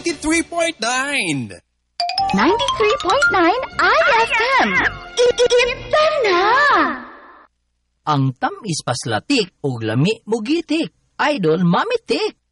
93.9. 93.9 IFM. Iita na! Ang tamis paslatik o lami mugitik. Idol mamitik.